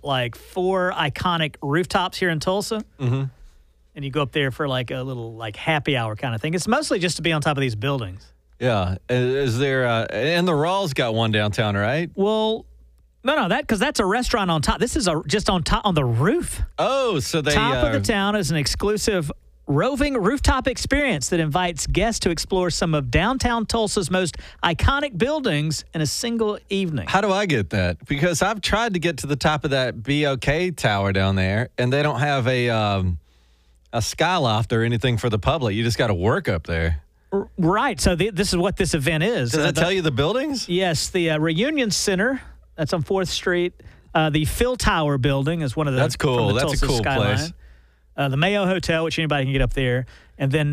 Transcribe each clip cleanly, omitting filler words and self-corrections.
like 4 iconic rooftops here in Tulsa. Mm-hmm. And you go up there for like a little like happy hour kind of thing. It's mostly just to be on top of these buildings. Yeah. Is there, and the Rawls got one downtown, right? Well, no, because that's a restaurant on top. This is just on top on the roof. Oh, so they. Top of the Town is an exclusive roving rooftop experience that invites guests to explore some of downtown Tulsa's most iconic buildings in a single evening. How do I get that? Because I've tried to get to the top of that BOK tower down there, and they don't have a skyloft or anything for the public. You just got to work up there. Right. So this is what this event is. Does that tell you the buildings? Yes. The Reunion Center, that's on 4th Street. The Phil Tower building is one of the. That's cool. That's Tulsa a cool skyline. place. The Mayo Hotel, which anybody can get up there. And then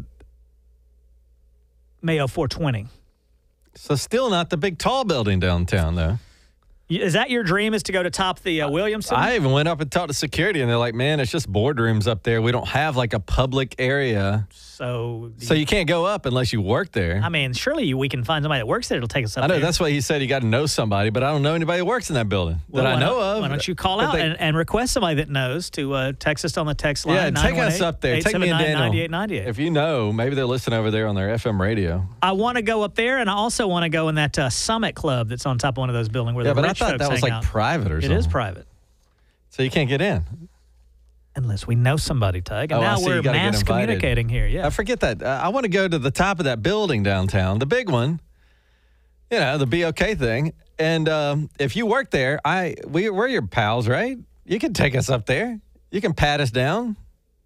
Mayo 420. So still not the big tall building downtown, though. Is that your dream, is to go to top the Williamson? I even went up and talked to security, and they're like, man, it's just boardrooms up there. We don't have like a public area. So you can't go up unless you work there. I mean, surely we can find somebody that works there. It'll take us up I know. there. That's why he said you got to know somebody, but I don't know anybody who works in that building that I know of. Why don't you call out and request somebody that knows to text us on the text line? Yeah, take us up there. Take me and Daniel. 9898. If you know, maybe they're listening over there on their FM radio. I want to go up there, and I also want to go in that Summit Club that's on top of one of those buildings where the but I rich thought folks that was hang like out. private or something. It is private. So you can't get in. Unless we know somebody, Tug. And I now see. we're You gotta get mass invited. communicating here. Yeah. I forget that. I want to go to the top of that building downtown, the big one. You know, the BOK thing. And if you work there, we're your pals, right? You can take us up there. You can pat us down.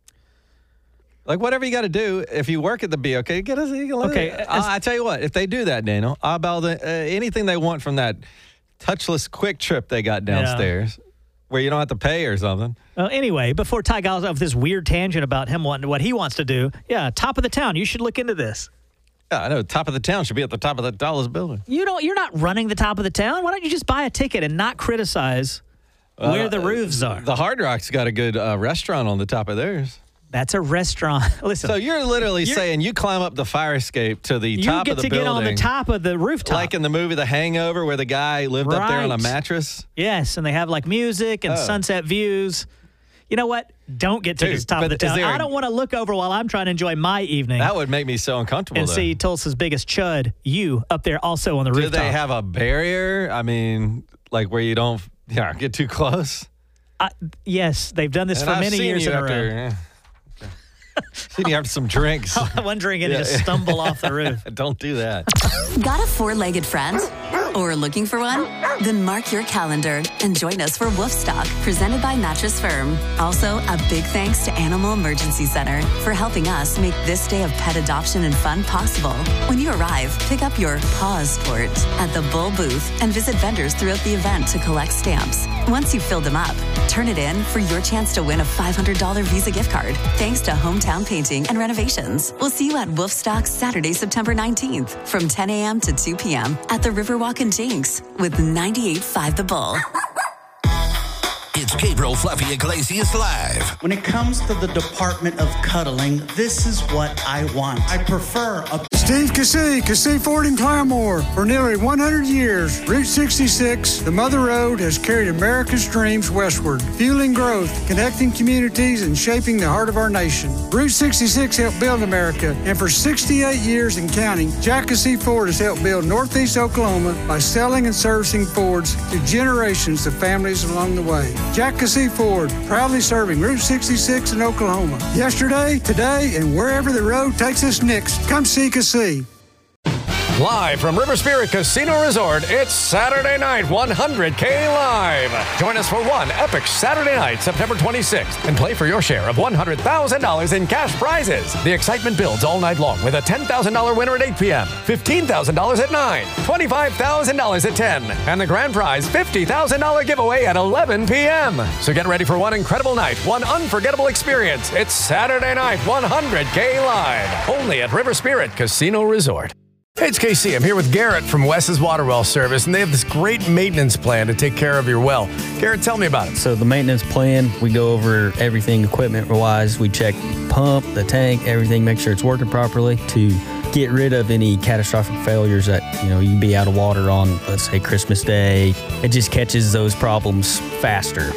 Like, whatever you got to do, if you work at the BOK, get us. Okay. I tell you what, if they do that, Daniel, I'll buy anything they want from that touchless quick trip they got downstairs. Where you don't have to pay or something. Well, anyway, before Ty goes off this weird tangent about him wanting what he wants to do, top of the town. You should look into this. Yeah, I know. Top of the town should be at the top of the tallest building. You're not running the top of the town. Why don't you just buy a ticket and not criticize where the roofs are? The Hard Rock's got a good restaurant on the top of theirs. That's a restaurant. Listen. So you're literally saying you climb up the fire escape to the top of the building. You get to get on the top of the rooftop. Like in the movie The Hangover where the guy lived up there on a mattress? Yes, and they have like music and sunset views. You know what? Don't get tickets to the top of the town. I don't want to look over while I'm trying to enjoy my evening. That would make me so uncomfortable, and see Tulsa's biggest chud, you, up there also on the rooftop. Do they have a barrier? I mean, like where you don't get too close? Yes, they've done this for many years in a row. Seen you after some drinks. One drink and just stumble off the roof. Don't do that. Got a four-legged friend? Or looking for one? Then mark your calendar and join us for Woofstock, presented by Mattress Firm. Also, a big thanks to Animal Emergency Center for helping us make this day of pet adoption and fun possible. When you arrive, pick up your paws sport at the Bull booth and visit vendors throughout the event to collect stamps. Once you've filled them up, turn it in for your chance to win a $500 Visa gift card, thanks to Hometown Painting and Renovations. We'll see you at Woofstock Saturday, September 19th from 10 a.m. to 2 p.m. at the Riverwalk and Jinx with 98.5 The Bull. It's Gabriel Fluffy Iglesias Live. When it comes to the department of cuddling, this is what I want. I prefer a... Steve Cassie Ford in Claremore. For nearly 100 years, Route 66, the Mother Road, has carried America's dreams westward, fueling growth, connecting communities, and shaping the heart of our nation. Route 66 helped build America, and for 68 years and counting, Jack Cassie Ford has helped build Northeast Oklahoma by selling and servicing Fords to generations of families along the way. Jack Cassie Ford, proudly serving Route 66 in Oklahoma. Yesterday, today, and wherever the road takes us next, come see Cassie. Live from River Spirit Casino Resort, it's Saturday Night 100K Live. Join us for one epic Saturday night, September 26th, and play for your share of $100,000 in cash prizes. The excitement builds all night long with a $10,000 winner at 8 p.m., $15,000 at 9, $25,000 at 10, and the grand prize $50,000 giveaway at 11 p.m. So get ready for one incredible night, one unforgettable experience. It's Saturday Night 100K Live, only at River Spirit Casino Resort. Hey, it's KC. I'm here with Garrett from Wes's Water Well Service, and they have this great maintenance plan to take care of your well. Garrett, tell me about it. So the maintenance plan, we go over everything equipment-wise. We check pump, the tank, everything, make sure it's working properly to get rid of any catastrophic failures that, you can be out of water on, let's say, Christmas Day. It just catches those problems faster.